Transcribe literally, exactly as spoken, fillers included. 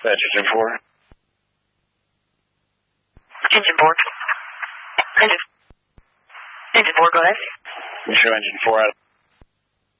Dispatch engine four. Engine four. Engine. Engine four, go ahead. You show engine four out.